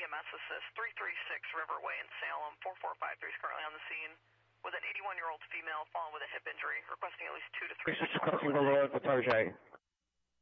EMS assist, 336 Riverway in Salem, 4453 is currently on the scene with an 81-year-old female fallen with a hip injury, requesting at least 2 to 3 minutes. This is Carson Valor for Tarjay.